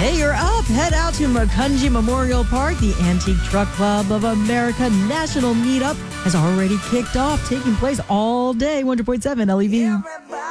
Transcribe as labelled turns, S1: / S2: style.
S1: Hey, you're up. Head out to Macungie Memorial Park. The Antique Truck Club of America National Meetup has already kicked off, taking place all day. 100.7 LEV.